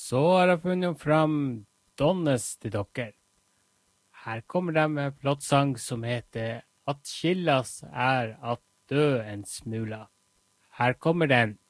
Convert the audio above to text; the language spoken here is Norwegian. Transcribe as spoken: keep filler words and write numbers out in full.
så har jeg funnet fram Donnes til dere. Her kommer de med flottsang som heter At skillas er at dø en smula. Her kommer den.